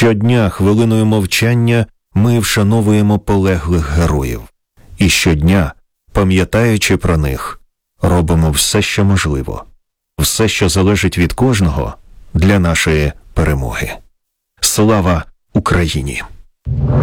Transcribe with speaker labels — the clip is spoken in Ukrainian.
Speaker 1: Щодня хвилиною мовчання ми вшановуємо полеглих героїв. І щодня, пам'ятаючи про них, робимо все, що можливо, все, що залежить від кожного, для нашої перемоги. Слава Україні!